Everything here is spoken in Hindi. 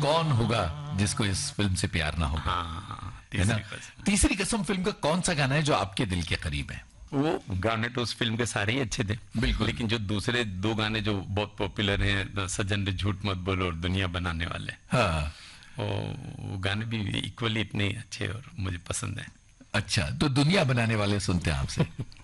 कौन होगा जिसको इस फिल्म से प्यार ना होगा। हाँ, है ना? तीसरी कसम। तीसरी कसम फिल्म का कौन सा गाना है जो आपके दिल के करीब है? वो गाने तो उस फिल्म के सारे ही अच्छे थे, बिल्कुल। लेकिन जो दूसरे दो गाने जो बहुत पॉपुलर हैं, सज्जन रे झूठ मत बोलो और दुनिया बनाने वाले, हाँ। वो गाने भी इक्वली इतने ही अच्छे और मुझे पसंद है। अच्छा, तो दुनिया बनाने वाले सुनते हैं आपसे।